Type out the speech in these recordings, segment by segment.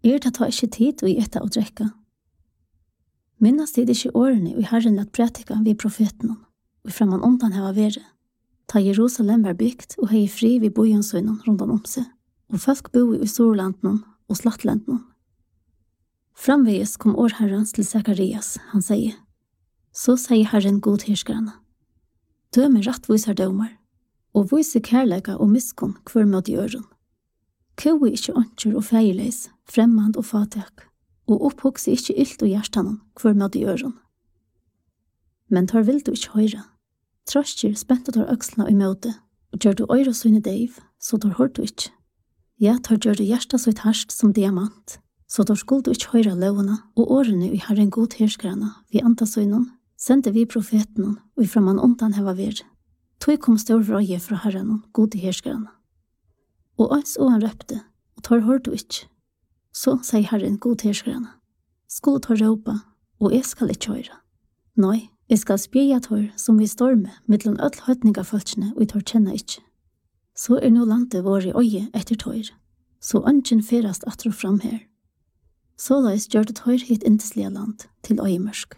Det tar ikke tid å ete og drekke. Minnes tid ikke årene og Herren lett prætika vid profeten, og framan undan heva vere. Ta Jerusalem var byggt og hei fri vid bojensøynen rundan om seg, og folk bo i Storlanden og Slattlanden. Framveges kom årherrens til Zakarias, han sier, så sier Herren god herskarane. Døme rattvisar dømar, og vise kærleika og miskon hver mot i øren. Køy ikke ønsker og feirleis, fremmand og fatak, og opphokse ikke ylt og hjertanen hver mot i øren. Men tar vil du ikke høyre. Trøstjer spente tar økslene i møte, og gjør du øyre søyne deiv, så tar hørt du ikke. Ja, tar gjør du hjertet så harst som diamant, så tar skulle du ikke høyre lovene, og årene i Herren god herskarane, vi antasøynen, sendte vi profeten, og framan undan heva ver. Tog kom stor vrøye fra Herren, god herskarane. Og ans og han røpte, og tar hørt du ikke. Så sier Herren god herskarane, skulle tar råpa, og jeg skal ikke høyre. Nei, jeg skal spjeja tar som vi storme, mittlen ødel høytningafølsene, og jeg tar kjenne ikke. Så nå landet vår i øye etter tøyr, så ønsken ferast atro fram her. Så leis gjør det tøyr hit indeslige land til øyemørsk.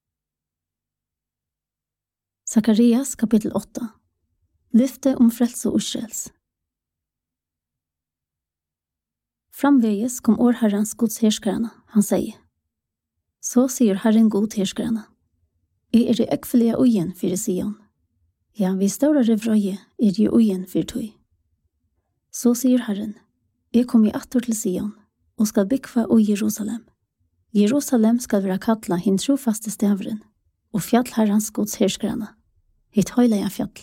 Zakarias kapittel 8. Lyfte om frelse og Israels. Framveges kom årherrens gods herskarane, han sier. Så sier Herren god herskarane. Jeg i ekvelige øyen for Sion. Ja, vi større vrøye i øyen for tøy. Så sier Herren, jeg kom i atter til Sion, og skal bygge i Jerusalem. Jerusalem skal være kattla hin trofaste stavren, og fjallherrens gods herskarane, hitt høyleia fjall.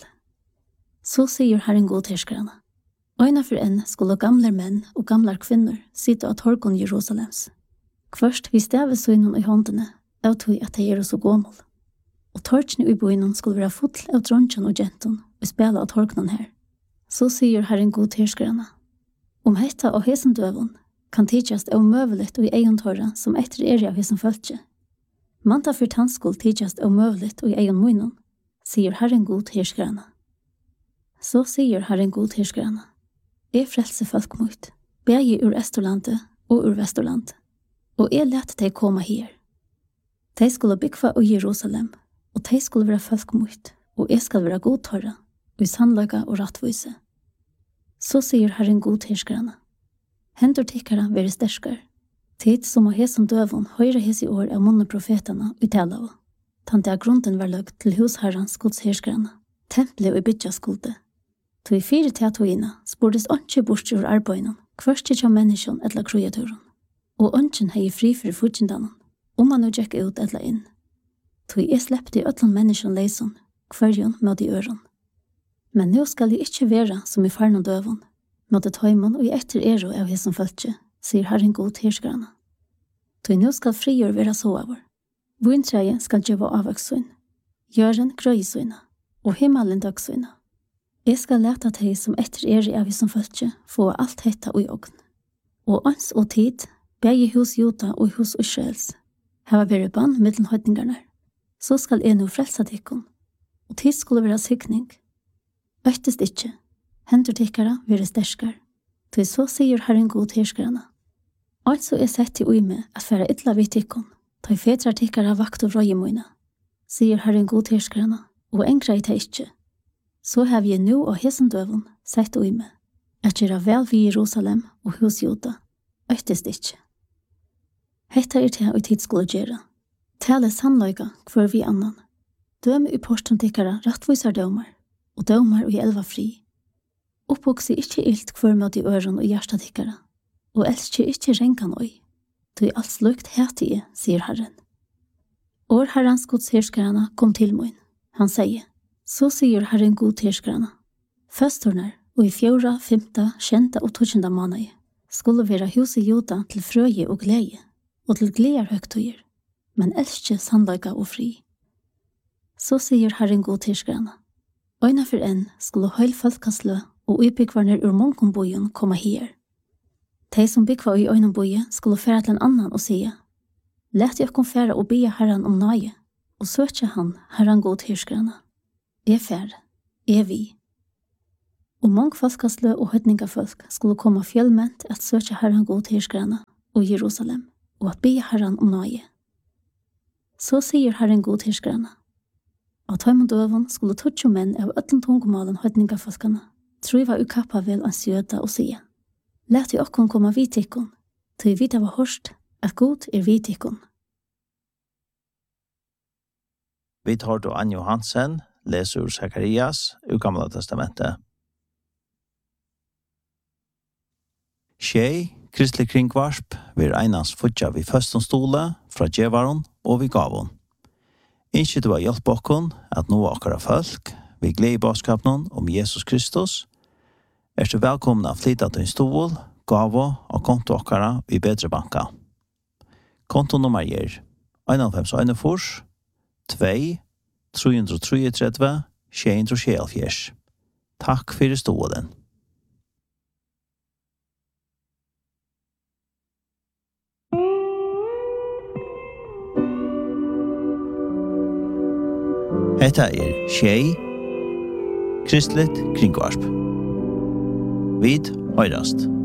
Så sier Herren god herskarane. Øyna for en skulle gamle menn og gamle kvinner sitte av torgon Jerusalems. Først vi stavesøynen i håndene, av tog at de så gåmål. Og torkene i bøynen skulle være full av dronjen og genton og spela av torkene her. Så sier Herren god herskarane. Om hetta og hesen døvun kan tidjast av møveligt og i egen tåra som etter av hesen følge. Manta for tannskol tidjast av møveligt og i egen munnen, sier Herren god herskarane. Så sier Herren god herskarane. Jeg frelse folk mot, begge ur Estorlandet og ur Vestorland, og jeg lette de komme her. De skulle bygge i Jerusalem, og de skulle være folk mot, og jeg skal være godtørre, og i sannløyga og rattvise. Så sier Herren god herskarane. Hendur tikkara være sterskar, tid som å hesen døvun høyre hes i år av munne profetene i Telau. Tante av grunden var løgt til husherrens gods herskarane, tempelet og bytja skulde. Tog i 4 teatoina spurdes ønske bort ur arbeidene, hverst ikke av menneskene eller kreaturen. Og ønsken hei fri for fortjendanen, om man nå gikk ut eller inn. Tog jeg slepte i øtlen menneskene leisen, hverjon med de øren. Men nå skal jeg ikke være som i farn og døven, med det tøymon og i etter av hessen følge, sier Herren god herskarane. Tog nå skal frigjør være så over. Vintreie skal gjøre avvøksøyn, gjøren grøysøyna, og himmelen døgsøyna. Jeg skal lete deg som etter av hessen følge, få alt hetta og i ogn. Og ans og tid, begge hos Juda og hos Israels, hava vært bann mellom høydningarna. Så skal jeg nå frelsa tikkun, og tid skulle være sikning. Øytest ikkje, hendur tikkara være sterskar, til så sier Herren god herskarane. Altså er sett i uime at færa ytla vid tikkun, ta i fedrar tikkara vakt og røyemoina, sier Herren god herskarane, og engra i ta ikkje. Så har vi nå og hesen døven sett uime, at gjøre vel vid Jerusalem og hos Juda, øytest ikkje. Hetta til og tid skulle gjøre. Tale sannløyga hver vi annan. Døme i porsten tikkara rattvisar dømar, og dømar og i elva fri. Oppvokse ikkje ilt hver med i øren og hjärsta tikkara, og elskje ikkje renkan oi. Du alt slukt hetige, sier Herren. År Herrens gods herskarane kom til moin. Han sier, så sier Herren god herskarane. Førstornar, og i 4., 5., 6. og 12. måned, skulle være hus i Juda til frøye og glede, og til gleder høgtøyer, men elskje sannløyga og fri. Så sier Herren god herskarane. Øyna for en skulle høyl folkaslø og ubyggvarner ur monkombojen komme her. De som byggva i øynenboje skulle færa til en annan og sige, let jeg kom færa og bya Herren om nøye, og søkje han Herren god herskarane. Jeg færa, jeg vi. Og mange folkaslø og høytningafolk skulle komme fjellment at søkje Herren god herskarane og Jerusalem, og at be Herren om nøye. Så sier Herren god herskerne. Av tøymon døven skulle 20 menn av øtlen tungmalen høydningafolkene, truva ukappa vel en sjøta og sige. Læt i okkon komme vidtikkon, til vi var hørst at god vidtikkon. Vi tar til Anjo Hansen, leser ur Sakarias, ur Gamla testamentet. Tjej, kristelig kringvarsp, vil einans futja vi stole fra djevaron og vi gavon. Ikke du har hjelp okkon at nå akkara folk, vi gled i baskapnon om Jesus Kristus, du velkomna flytta til en stol, gavo og konto akkara i bedre banka. Kontonummer gir 51 2 333 674. Takk for stolen. Hetta Tjej, kristligt kringvarp. Vid høyrast.